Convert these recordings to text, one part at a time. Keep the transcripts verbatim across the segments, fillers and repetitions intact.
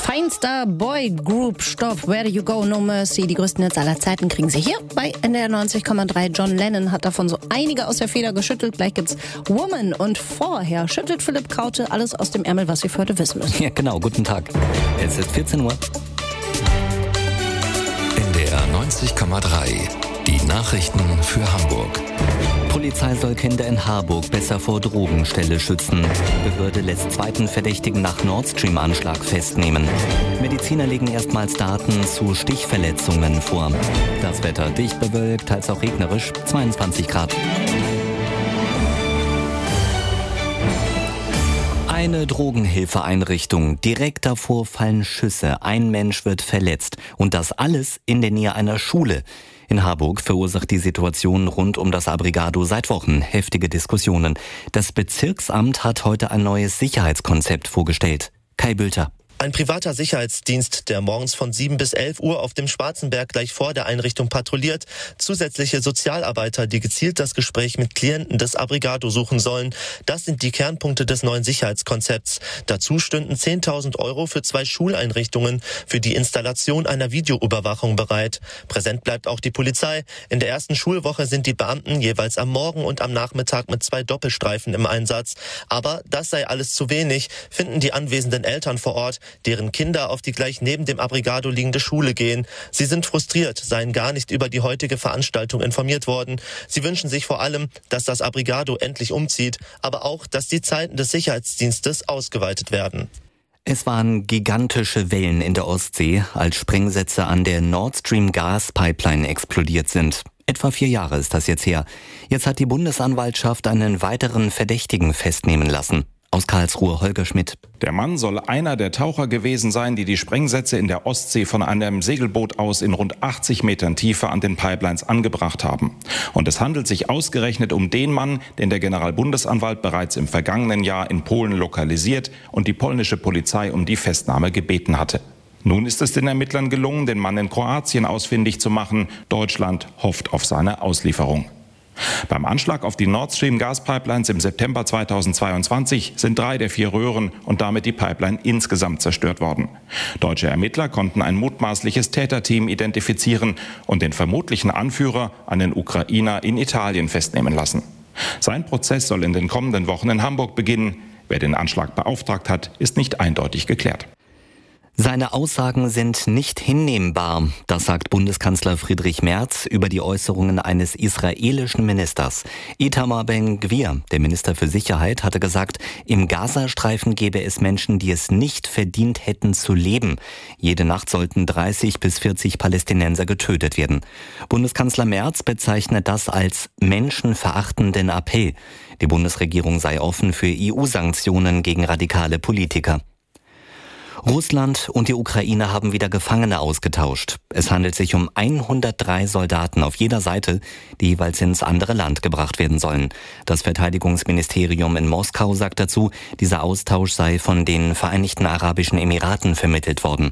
Feinster Boy Group Stop, Where Do You Go, No Mercy. Die größten Hits aller Zeiten kriegen Sie hier bei N D R neunzig Komma drei. John Lennon hat davon so einige aus der Feder geschüttelt. Gleich gibt's Woman und vorher schüttelt Philipp Kraute alles aus dem Ärmel, was Sie für heute wissen müssen. Ja, genau. Guten Tag. Es ist vierzehn Uhr. N D R neunzig Komma drei. Die Nachrichten für Hamburg. Polizei soll Kinder in Harburg besser vor Drogenstelle schützen. Behörde lässt zweiten Verdächtigen nach Nord Stream-Anschlag festnehmen. Mediziner legen erstmals Daten zu Stichverletzungen vor. Das Wetter dicht bewölkt, teils auch regnerisch, zweiundzwanzig Grad. Eine Drogenhilfeeinrichtung. Direkt davor fallen Schüsse. Ein Mensch wird verletzt. Und das alles in der Nähe einer Schule. In Harburg verursacht die Situation rund um das Abrigado seit Wochen heftige Diskussionen. Das Bezirksamt hat heute ein neues Sicherheitskonzept vorgestellt. Kai Bülter. Ein privater Sicherheitsdienst, der morgens von sieben bis elf Uhr auf dem Schwarzenberg gleich vor der Einrichtung patrouilliert. Zusätzliche Sozialarbeiter, die gezielt das Gespräch mit Klienten des Abrigado suchen sollen. Das sind die Kernpunkte des neuen Sicherheitskonzepts. Dazu stünden zehntausend Euro für zwei Schuleinrichtungen für die Installation einer Videoüberwachung bereit. Präsent bleibt auch die Polizei. In der ersten Schulwoche sind die Beamten jeweils am Morgen und am Nachmittag mit zwei Doppelstreifen im Einsatz. Aber das sei alles zu wenig, finden die anwesenden Eltern vor Ort, deren Kinder auf die gleich neben dem Abrigado liegende Schule gehen. Sie sind frustriert, seien gar nicht über die heutige Veranstaltung informiert worden. Sie wünschen sich vor allem, dass das Abrigado endlich umzieht, aber auch, dass die Zeiten des Sicherheitsdienstes ausgeweitet werden. Es waren gigantische Wellen in der Ostsee, als Sprengsätze an der Nord Stream Gaspipeline explodiert sind. Etwa vier Jahre ist das jetzt her. Jetzt hat die Bundesanwaltschaft einen weiteren Verdächtigen festnehmen lassen. Aus Karlsruhe Holger Schmidt. Der Mann soll einer der Taucher gewesen sein, die die Sprengsätze in der Ostsee von einem Segelboot aus in rund achtzig Metern Tiefe an den Pipelines angebracht haben. Und es handelt sich ausgerechnet um den Mann, den der Generalbundesanwalt bereits im vergangenen Jahr in Polen lokalisiert und die polnische Polizei um die Festnahme gebeten hatte. Nun ist es den Ermittlern gelungen, den Mann in Kroatien ausfindig zu machen. Deutschland hofft auf seine Auslieferung. Beim Anschlag auf die Nord Stream Gaspipelines im September zweitausendzweiundzwanzig sind drei der vier Röhren und damit die Pipeline insgesamt zerstört worden. Deutsche Ermittler konnten ein mutmaßliches Täterteam identifizieren und den vermutlichen Anführer, einen Ukrainer, in Italien festnehmen lassen. Sein Prozess soll in den kommenden Wochen in Hamburg beginnen. Wer den Anschlag beauftragt hat, ist nicht eindeutig geklärt. Seine Aussagen sind nicht hinnehmbar, das sagt Bundeskanzler Friedrich Merz über die Äußerungen eines israelischen Ministers. Itamar Ben-Gvir, der Minister für Sicherheit, hatte gesagt, im Gazastreifen gäbe es Menschen, die es nicht verdient hätten zu leben. Jede Nacht sollten dreißig bis vierzig Palästinenser getötet werden. Bundeskanzler Merz bezeichnet das als menschenverachtenden Appell. Die Bundesregierung sei offen für E U-Sanktionen gegen radikale Politiker. Russland und die Ukraine haben wieder Gefangene ausgetauscht. Es handelt sich um hundertdrei Soldaten auf jeder Seite, die jeweils ins andere Land gebracht werden sollen. Das Verteidigungsministerium in Moskau sagt dazu, dieser Austausch sei von den Vereinigten Arabischen Emiraten vermittelt worden.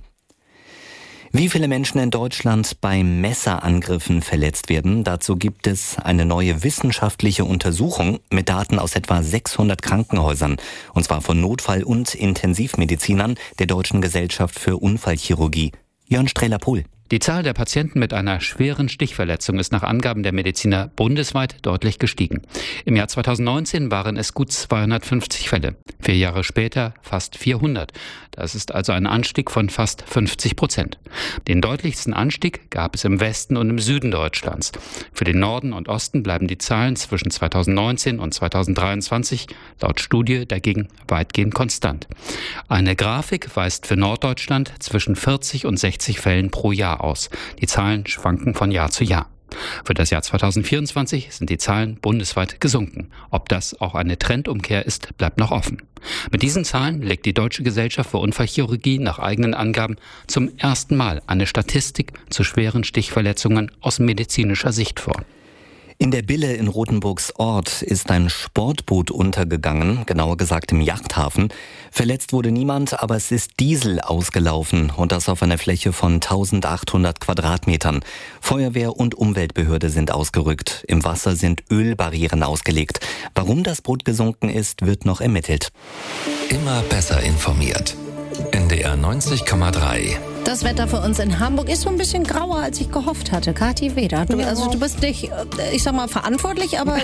Wie viele Menschen in Deutschland bei Messerangriffen verletzt werden, dazu gibt es eine neue wissenschaftliche Untersuchung mit Daten aus etwa sechshundert Krankenhäusern, und zwar von Notfall- und Intensivmedizinern der Deutschen Gesellschaft für Unfallchirurgie. Jörn Strehler-Pohl. Die Zahl der Patienten mit einer schweren Stichverletzung ist nach Angaben der Mediziner bundesweit deutlich gestiegen. Im Jahr zweitausendneunzehn waren es gut zweihundertfünfzig Fälle. Vier Jahre später fast vierhundert. Das ist also ein Anstieg von fast fünfzig Prozent. Den deutlichsten Anstieg gab es im Westen und im Süden Deutschlands. Für den Norden und Osten bleiben die Zahlen zwischen zweitausendneunzehn und zweitausenddreiundzwanzig laut Studie dagegen weitgehend konstant. Eine Grafik weist für Norddeutschland zwischen vierzig und sechzig Fällen pro Jahr aus. Die Zahlen schwanken von Jahr zu Jahr. Für das Jahr zweitausendvierundzwanzig sind die Zahlen bundesweit gesunken. Ob das auch eine Trendumkehr ist, bleibt noch offen. Mit diesen Zahlen legt die Deutsche Gesellschaft für Unfallchirurgie nach eigenen Angaben zum ersten Mal eine Statistik zu schweren Stichverletzungen aus medizinischer Sicht vor. In der Bille in Rothenburgs Ort ist ein Sportboot untergegangen, genauer gesagt im Yachthafen. Verletzt wurde niemand, aber es ist Diesel ausgelaufen und das auf einer Fläche von eintausendachthundert Quadratmetern. Feuerwehr und Umweltbehörde sind ausgerückt. Im Wasser sind Ölbarrieren ausgelegt. Warum das Boot gesunken ist, wird noch ermittelt. Immer besser informiert. N D R R neunzig Komma drei. Das Wetter für uns in Hamburg ist so ein bisschen grauer, als ich gehofft hatte. Kathi Weder, du, also du bist nicht, ich sag mal, verantwortlich, aber...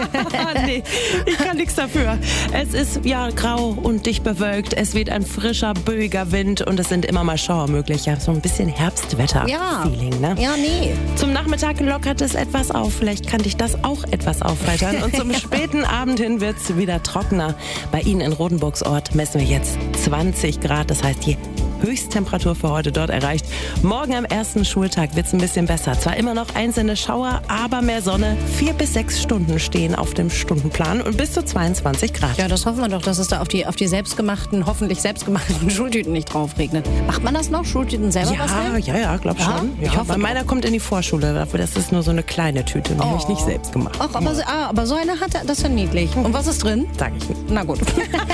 nee, ich kann nichts dafür. Es ist ja grau und dicht bewölkt. Es weht ein frischer, böiger Wind und es sind immer mal Schauer möglich. Ja, so ein bisschen Herbstwetter-Feeling, ne? Ja, nee. Zum Nachmittag lockert es etwas auf. Vielleicht kann dich das auch etwas aufheitern. Und zum späten Abend hin wird es wieder trockener. Bei Ihnen in Rodenburgsort messen wir jetzt zwanzig Grad. Das heißt, die Höchsttemperatur für heute dort erreicht. Morgen am ersten Schultag wird es ein bisschen besser. Zwar immer noch einzelne Schauer, aber mehr Sonne. Vier bis sechs Stunden stehen auf dem Stundenplan und bis zu zweiundzwanzig Grad. Ja, das hoffen wir doch, dass es da auf die, auf die selbstgemachten, hoffentlich selbstgemachten Schultüten nicht drauf regnet. Macht man das noch? Schultüten selber ja, basteln? Ja, ja, glaub schon. Ja, ich ja, hoffe bei meiner kommt in die Vorschule. Das ist nur so eine kleine Tüte. Die oh. habe ich nicht selbst gemacht. Ach, aber, ah, aber so eine hat er, das ist ja niedlich. Und was ist drin? Sag ich nicht. Na gut.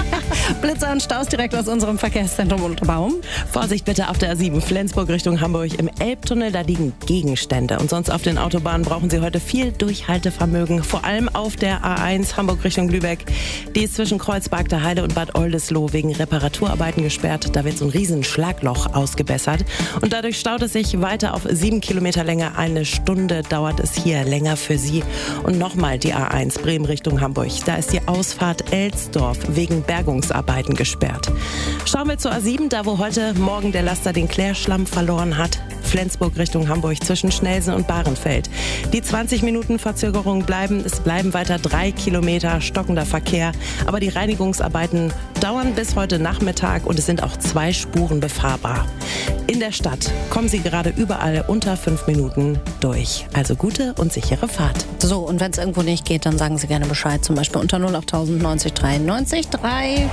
Blitzer und Staus direkt aus unserem Verkehrszentrum Unterbaum. Vorsicht bitte auf der A sieben Flensburg Richtung Hamburg. Im Elbtunnel, da liegen Gegenstände. Und sonst auf den Autobahnen brauchen Sie heute viel Durchhaltevermögen. Vor allem auf der A eins Hamburg Richtung Lübeck. Die ist zwischen Kreuzberg der Heide und Bad Oldesloe wegen Reparaturarbeiten gesperrt. Da wird so ein riesen Schlagloch ausgebessert. Und dadurch staut es sich weiter auf sieben Kilometer Länge. Eine Stunde dauert es hier länger für Sie. Und nochmal die A eins Bremen Richtung Hamburg. Da ist die Ausfahrt Elsdorf wegen Bergungsarbeiten gesperrt. Schauen wir zur A sieben, da wo heute Morgen der Laster den Klärschlamm verloren hat. Flensburg Richtung Hamburg zwischen Schnelsen und Bahrenfeld. Die zwanzig Minuten Verzögerung bleiben. Es bleiben weiter drei Kilometer stockender Verkehr. Aber die Reinigungsarbeiten dauern bis heute Nachmittag und es sind auch zwei Spuren befahrbar. In der Stadt kommen Sie gerade überall unter fünf Minuten durch. Also gute und sichere Fahrt. So, und wenn es irgendwo nicht geht, dann sagen Sie gerne Bescheid. Zum Beispiel unter null acht neunzig dreiundneunzig drei.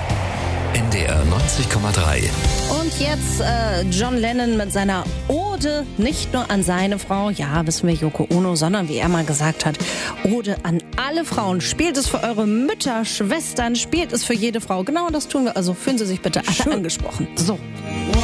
N D R neunzig Komma drei. Und jetzt äh, John Lennon mit seiner Ode nicht nur an seine Frau, ja, wissen wir Yoko Ono, sondern wie er mal gesagt hat, Ode an alle Frauen. Spielt es für eure Mütter, Schwestern, spielt es für jede Frau. Genau das tun wir. Also fühlen Sie sich bitte alle Schön. angesprochen. So.